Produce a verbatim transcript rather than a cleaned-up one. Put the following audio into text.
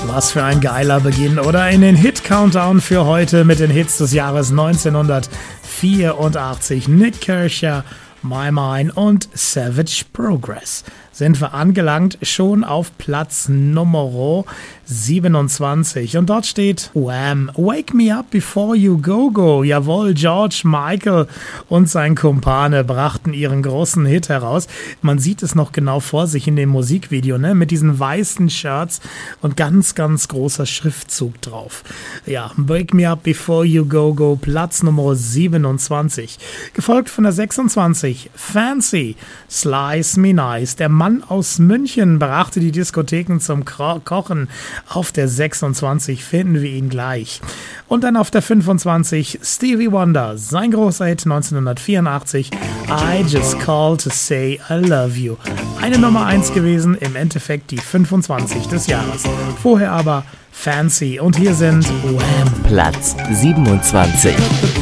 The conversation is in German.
Was für ein geiler Beginn, oder? In den Hit-Countdown für heute mit den Hits des Jahres neunzehnhundertvierundachtzig. Nik Kershaw, My Mind und Savage Progress. Sind wir angelangt, schon auf Platz Nummer siebenundzwanzig. Und dort steht Wham! Wake Me Up Before You Go Go. Jawohl, George Michael und sein Kumpane brachten ihren großen Hit heraus. Man sieht es noch genau vor sich in dem Musikvideo, ne? Mit diesen weißen Shirts und ganz, ganz großer Schriftzug drauf. Ja, Wake Me Up Before You Go Go, Platz Nummer siebenundzwanzig. Gefolgt von der sechsundzwanzig, Fancy, Slice Me Nice. Der Mann aus München brachte die Diskotheken zum Ko- Kochen. Auf der sechsundzwanzig finden wir ihn gleich. Und dann auf der fünfundzwanzig Stevie Wonder, sein großer Hit neunzehnhundertvierundachtzig, I Just Called to Say I Love You. Eine Nummer eins gewesen, im Endeffekt die fünfundzwanzig des Jahres. Vorher aber Fancy und hier sind Wham! Platz siebenundzwanzig.